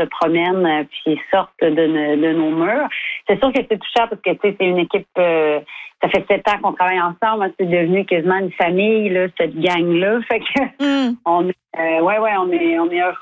se promènent puis sortent de nos murs. C'est sûr que c'est touchant parce que c'est une équipe. Ça fait 7 ans qu'on travaille ensemble. C'est devenu quasiment une famille là, cette gang-là. Fait que on est heureux